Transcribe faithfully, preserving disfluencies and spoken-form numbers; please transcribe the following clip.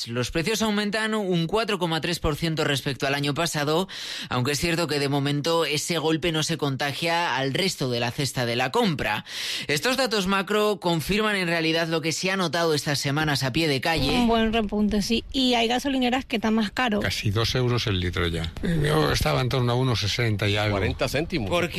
Los precios aumentan un cuatro coma tres por ciento respecto al año pasado, aunque es cierto que de momento ese golpe no se contagia al resto de la cesta de la compra. Estos datos macro confirman en realidad lo que se ha notado estas semanas a pie de calle. Un buen repunte, sí. Y hay gasolineras que están más caros. Casi dos euros el litro ya. Yo estaba en torno a unos sesenta y algo. cuarenta céntimos. Porque